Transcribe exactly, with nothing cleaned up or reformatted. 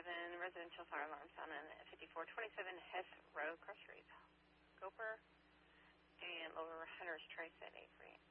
seven, residential fire alarm sound in at fifty-four twenty-seven Hess Road, Cross Street. Gopher and Lower Hunters Trace at eight three.